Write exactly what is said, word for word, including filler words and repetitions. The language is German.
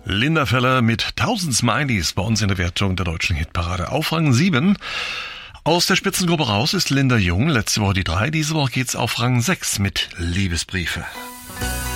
Linda Feller mit tausend Smileys bei uns in der Wertung der deutschen Hitparade. Auf Rang sieben. Aus der Spitzengruppe raus ist Linda Jung. Letzte Woche die drei. Diese Woche geht's auf Rang sechs mit Liebesbriefe.